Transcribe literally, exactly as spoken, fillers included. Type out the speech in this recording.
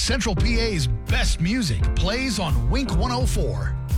Central P A's best music plays on Wink one oh four.